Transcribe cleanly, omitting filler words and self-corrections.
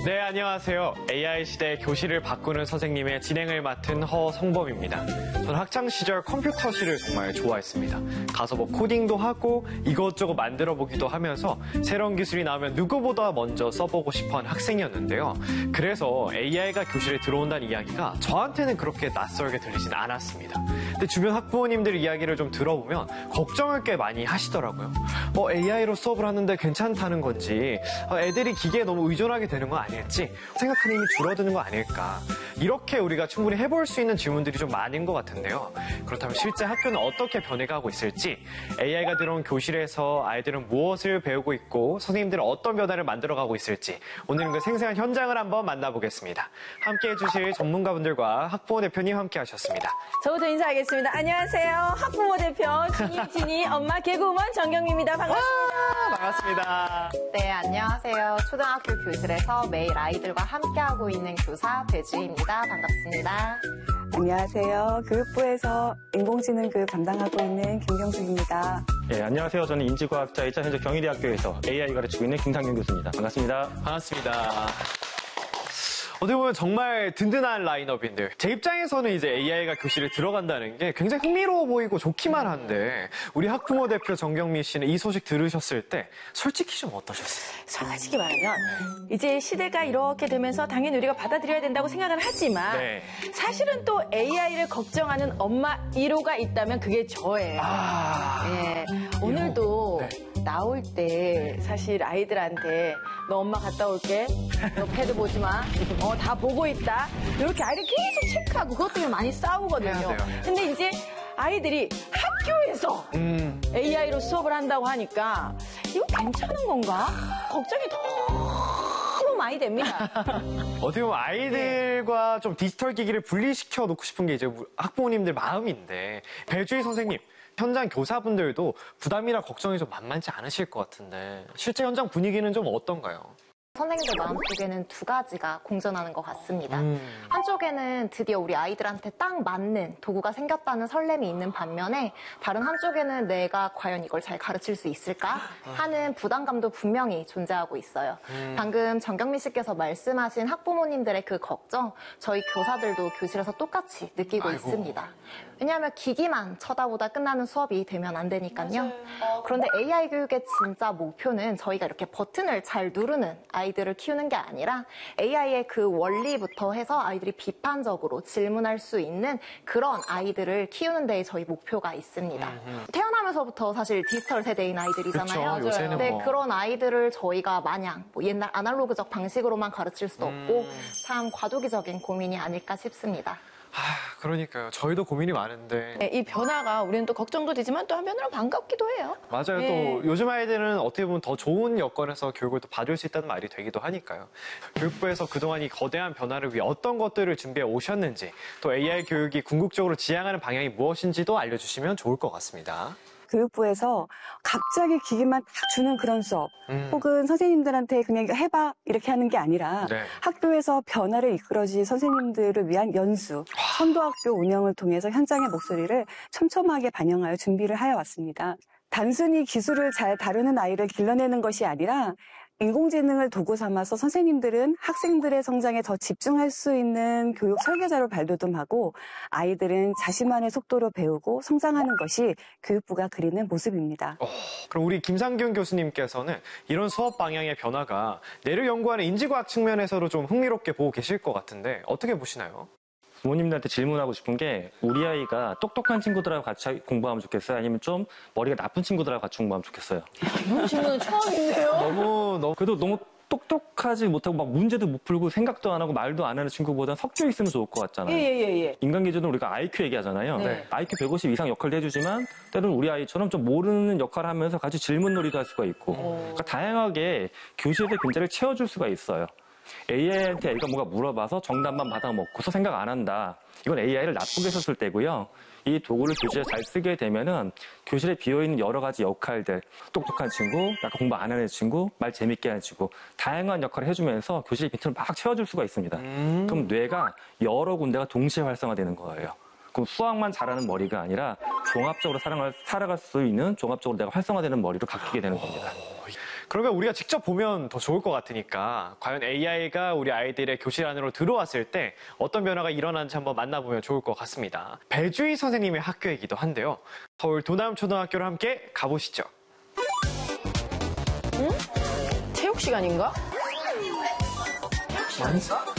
네, 안녕하세요. AI 시대의 교실을 바꾸는 선생님의 진행을 맡은 허성범입니다. 저는 학창시절 컴퓨터실을 정말 좋아했습니다. 가서 뭐 코딩도 하고 이것저것 만들어보기도 하면서 새로운 기술이 나오면 누구보다 먼저 써보고 싶어하는 학생이었는데요. 그래서 AI가 교실에 들어온다는 이야기가 저한테는 그렇게 낯설게 들리진 않았습니다. 근데 주변 학부모님들 이야기를 좀 들어보면 걱정을 꽤 많이 하시더라고요. AI로 수업을 하는데 괜찮다는 건지, 애들이 기계에 너무 의존하게 되는 거 아닐지, 생각하는 힘이 줄어드는 거 아닐까. 이렇게 우리가 충분히 해볼 수 있는 질문들이 좀 많은 것 같은데요. 그렇다면 실제 학교는 어떻게 변해가고 있을지, AI가 들어온 교실에서 아이들은 무엇을 배우고 있고 선생님들은 어떤 변화를 만들어가고 있을지, 오늘은 그 생생한 현장을 한번 만나보겠습니다. 함께해 주실 전문가분들과 학부모 대표님 함께 하셨습니다. 저부터 인사하겠습니다. 안녕하세요. 학부모 대표 진이 엄마 개그우먼 정경미입니다. 반갑습니다. 반갑습니다. 네, 안녕하세요. 초등학교 교실에서 매일 아이들과 함께하고 있는 교사 배주희입니다. 반갑습니다. 안녕하세요. 교육부에서 인공지능 교육 담당하고 있는 김경숙입니다. 네, 안녕하세요. 저는 인지과학자이자 현재 경희대학교에서 AI 가르치고 있는 김상균 교수입니다. 반갑습니다. 반갑습니다. 어떻게 보면 정말 든든한 라인업인데, 제 입장에서는 이제 AI가 교실에 들어간다는 게 굉장히 흥미로워 보이고 좋기만 한데, 우리 학부모 대표 정경미 씨는 이 소식 들으셨을 때 솔직히 좀 어떠셨어요? 솔직히 말하면 이제 시대가 이렇게 되면서 당연히 우리가 받아들여야 된다고 생각을 하지만 네. 사실은 또 AI를 걱정하는 엄마 1호가 있다면 그게 저예요. 예. 오늘도 네. 나올 때 사실 아이들한테 너 엄마 갔다 올게. 너 패드 보지 마. 다 보고 있다. 이렇게 아이를 계속 체크하고 그것 때문에 많이 싸우거든요. 해야 돼요. 근데 이제 아이들이 학교에서 AI로 수업을 한다고 하니까 이거 괜찮은 건가? 걱정이 너무 많이 됩니다. 어떻게 보면 아이들과 좀 디지털 기기를 분리시켜 놓고 싶은 게 이제 학부모님들 마음인데, 배주희 선생님, 현장 교사분들도 부담이나 걱정이 좀 만만치 않으실 것 같은데 실제 현장 분위기는 좀 어떤가요? 선생님들 마음속에는 두 가지가 공존하는 것 같습니다. 한쪽에는 드디어 우리 아이들한테 딱 맞는 도구가 생겼다는 설렘이 있는 반면에, 다른 한쪽에는 내가 과연 이걸 잘 가르칠 수 있을까 하는 부담감도 분명히 존재하고 있어요. 방금 정경미 씨께서 말씀하신 학부모님들의 그 걱정, 저희 교사들도 교실에서 똑같이 느끼고 있습니다. 왜냐하면 기기만 쳐다보다 끝나는 수업이 되면 안 되니까요. 그런데 AI 교육의 진짜 목표는 저희가 이렇게 버튼을 잘 누르는 아이들을 키우는 게 아니라 AI의 그 원리부터 해서 아이들이 비판적으로 질문할 수 있는 그런 아이들을 키우는 데에 저희 목표가 있습니다. 태어나면서부터 사실 디지털 세대인 아이들이잖아요. 그렇죠. 요새는 네, 뭐. 그런 아이들을 저희가 마냥 옛날 아날로그적 방식으로만 가르칠 수도 없고 참 과도기적인 고민이 아닐까 싶습니다. 그러니까요. 저희도 고민이 많은데. 네, 이 변화가 우리는 또 걱정도 되지만 또 한편으로는 반갑기도 해요. 맞아요. 네. 또 요즘 아이들은 어떻게 보면 더 좋은 여건에서 교육을 또 받을 수 있다는 말이 되기도 하니까요. 교육부에서 그동안 이 거대한 변화를 위해 어떤 것들을 준비해 오셨는지, 또 AI 교육이 궁극적으로 지향하는 방향이 무엇인지도 알려주시면 좋을 것 같습니다. 교육부에서 갑자기 기기만 딱 주는 그런 수업, 혹은 선생님들한테 그냥 해봐 이렇게 하는 게 아니라 네. 학교에서 변화를 이끌어줄 선생님들을 위한 연수, 선도학교 운영을 통해서 현장의 목소리를 촘촘하게 반영하여 준비를 하여 왔습니다. 단순히 기술을 잘 다루는 아이를 길러내는 것이 아니라 인공지능을 도구 삼아서 선생님들은 학생들의 성장에 더 집중할 수 있는 교육 설계자로 발돋움하고, 아이들은 자신만의 속도로 배우고 성장하는 것이 교육부가 그리는 모습입니다. 그럼 우리 김상균 교수님께서는 이런 수업 방향의 변화가 뇌를 연구하는 인지과학 측면에서도 좀 흥미롭게 보고 계실 것 같은데 어떻게 보시나요? 부모님들한테 질문하고 싶은 게, 우리 아이가 똑똑한 친구들하고 같이 공부하면 좋겠어요? 아니면 좀 머리가 나쁜 친구들하고 같이 공부하면 좋겠어요? 이런 질문은 처음인데요. 그래도 너무 똑똑하지 못하고 막 문제도 못 풀고 생각도 안 하고 말도 안 하는 친구보다 섞여 있으면 좋을 것 같잖아요. 예. 인간 기준으로 우리가 IQ 얘기하잖아요. 네. IQ 150 이상 역할도 해주지만 때로는 우리 아이처럼 좀 모르는 역할을 하면서 같이 질문놀이도 할 수가 있고, 그러니까 다양하게 교실에서 문제를 채워줄 수가 있어요. AI한테 애가 뭔가 물어봐서 정답만 받아먹고서 생각 안 한다. 이건 AI를 나쁘게 썼을 때고요. 이 도구를 교실에 잘 쓰게 되면은 교실에 비어있는 여러 가지 역할들, 똑똑한 친구, 약간 공부 안 하는 친구, 말 재밌게 하는 친구, 다양한 역할을 해주면서 교실의 빈틈을 막 채워줄 수가 있습니다. 그럼 뇌가 여러 군데가 동시에 활성화되는 거예요. 그럼 수학만 잘하는 머리가 아니라 종합적으로 살아갈 수 있는, 종합적으로 내가 활성화되는 머리로 바뀌게 되는 겁니다. 그러면 우리가 직접 보면 더 좋을 것 같으니까 과연 AI가 우리 아이들의 교실 안으로 들어왔을 때 어떤 변화가 일어나는지 한번 만나보면 좋을 것 같습니다. 배주희 선생님의 학교이기도 한데요. 서울 도남초등학교를 함께 가보시죠. 체육 시간인가? 많이 써?